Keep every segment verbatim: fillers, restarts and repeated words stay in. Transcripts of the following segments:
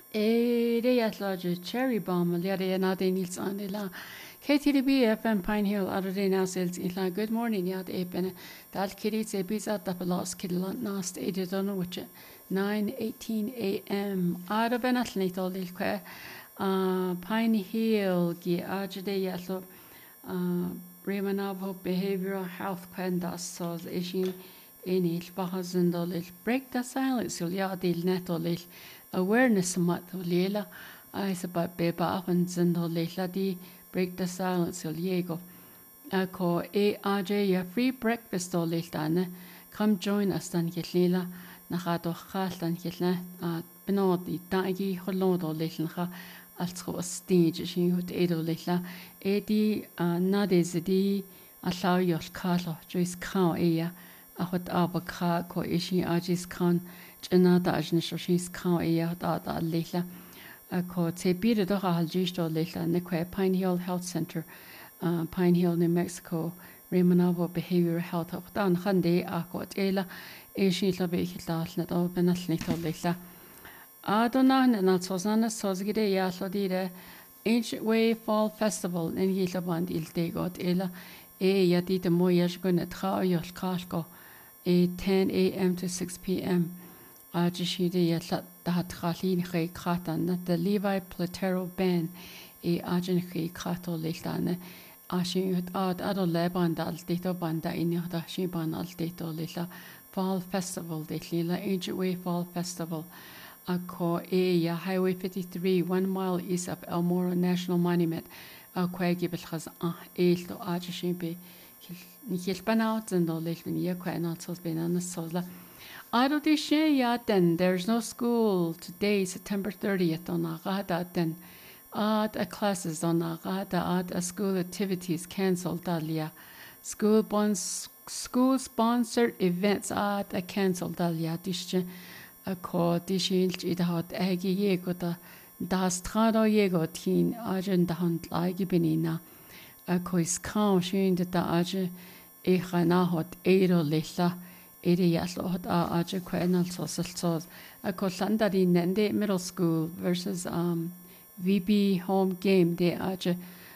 Area cherry bomb liare na de nils anila K T D B F M Pine Hill arde na sels illa good morning yad epen dal kirit se biza tapelos kidlant nast edidon which nine eighteen a m ara benatni tolil kwe Pine Hill gi ajde yalo Remanavo behavioral health kwendas so ishin enil bahazindolil break the silence ul yadil netolil awareness mat lela I sabat beba and zindol lela di break the silence ul yego ako e aj ya free breakfast ol leltane come join us dan yetlela nahato khaltan yetla benodi dagi holod ol lelnha altro stage shin hut edo lela e di nades di allow your kalo jois kan e ya ahot abakha ko ishi ajis kan Janada Ajnishoshis Kan Eyada Lela Ko Tebira Doha Haljisto Lela Nekwe Pine Hill Health Center, uh, Pine Hill, New Mexico, Remanavo Behavioral Health of Dan Hande Akot Ela Eshi Labekita Neto Benatnito Lela Adonan and Alsozana Sozgide Yaslodire Ancient Way Fall Festival in Yilaband Il Degot Ela E Yadita Moyashgun at How Yol Kashko E ten a m to six p m Ajishide yatlat dahat khalin khay khatan the Levi Platero Band e ajin khay khato leltane ashin ad ado leban dal dito banda in yada shiban al dito lela Fall Festival de lila Ancient Way Fall Festival ako e ya Highway fifty-three one mile east of El Moro National Monument akwa gibel khaz ah el to ajishin be nikhil banaut zendo lelun yakwa na sos benana sola Adodishe yaten, there's no school today, September thirtieth, on Agada then. Ad a classes on Agada, ad a school activities cancelled, Dalia. School bonds, school sponsored events ad a cancelled, Dalia. Dishe a ko dishil idahot agi yego da das trado yego teen ajen dahant lagi benina. A ko is kaum shin da aje echanahot eiro lilla. Eri yaslohot a aje kwenal sosalsos a kolandari nende middle school versus um V B home game de aje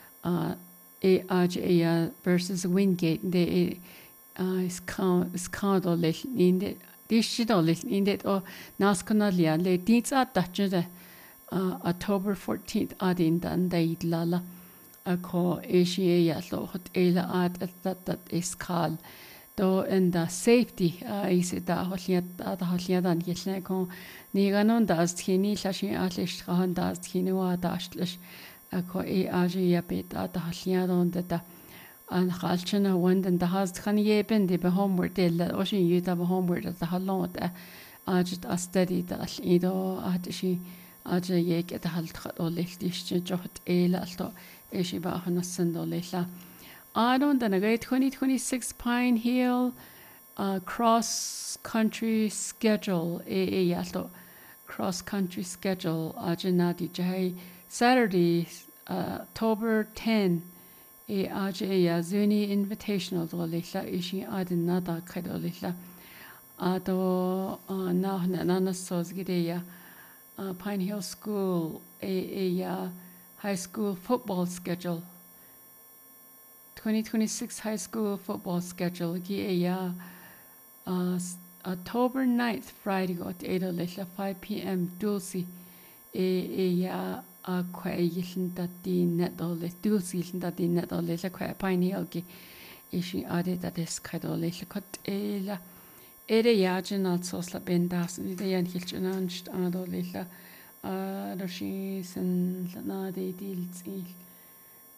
uh e aje e versus Wingate de uh is count is count or lech inde dishido lech inde o naskonalia le ditsa tachde uh October fourteenth adin dan de lala a ko eshi yaslohot ela at that that is called Do in the safety is it da holiat da holiadan yelne ko niganon da astkini lashin atlish khan da astkini wa da astlish ko e aji ya bet da holiadon da an khalchana wand and the has khan yeben de be homeward del oshin yuta be homeward da halon da ajit astadi da ido atishi aja yek da halt oleltish johot el alto eshi ba hanasan dolela Adon the Nagay twenty twenty-six Pine Hill uh, cross country schedule e yato cross country schedule ajinadi jai Saturday uh, October tenth e aje ya zuni invitational dolela ishi adin nada khadolela ado na nana sozgide ya Pine Hill School e ya high school football schedule twenty twenty-six high school football schedule gi ya uh, October ninth Friday got eight lilla five p m dulci e e ya a kwai yilda di net ole dulci yilda di net ole la kwai Pine Hill gi ishi ade that is kado lilla kot ela ere ya jina sosla bendas ni de yan hilchana nst ado lilla a roshi sen na de dilzi